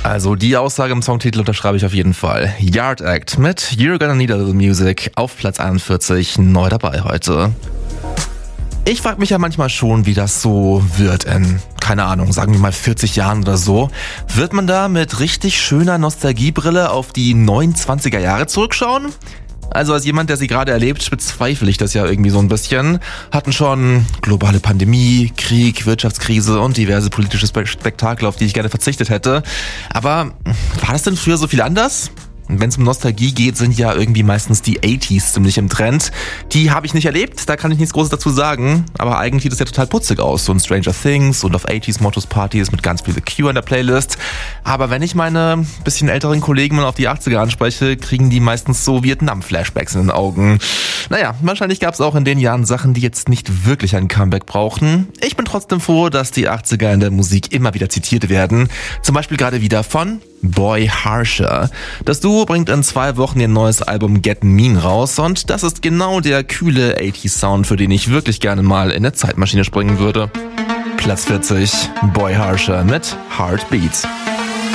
Also die Aussage im Songtitel unterschreibe ich auf jeden Fall. Yard Act mit You're Gonna Need a Little Music auf Platz 41, neu dabei heute. Ich frage mich ja manchmal schon, wie das so wird in, keine Ahnung, sagen wir mal 40 Jahren oder so. Wird man da mit richtig schöner Nostalgiebrille auf die 29er Jahre zurückschauen? Also als jemand, der sie gerade erlebt, bezweifle ich das ja irgendwie so ein bisschen. Hatten schon globale Pandemie, Krieg, Wirtschaftskrise und diverse politische Spektakel, auf die ich gerne verzichtet hätte. Aber war das denn früher so viel anders? Und wenn es um Nostalgie geht, sind ja irgendwie meistens die 80s ziemlich im Trend. Die habe ich nicht erlebt, da kann ich nichts Großes dazu sagen. Aber eigentlich sieht es ja total putzig aus. So ein Stranger Things und auf 80s Mottos Partys mit ganz viel The Cure in der Playlist. Aber wenn ich meine bisschen älteren Kollegen mal auf die 80er anspreche, kriegen die meistens so Vietnam-Flashbacks in den Augen. Naja, wahrscheinlich gab es auch in den Jahren Sachen, die jetzt nicht wirklich ein Comeback brauchen. Ich bin trotzdem froh, dass die 80er in der Musik immer wieder zitiert werden. Zum Beispiel gerade wieder von Boy Harsher. Das Duo bringt in 2 Wochen ihr neues Album Get Mean raus und das ist genau der kühle 80s Sound, für den ich wirklich gerne mal in eine Zeitmaschine springen würde. Platz 40, Boy Harsher mit Heartbeat.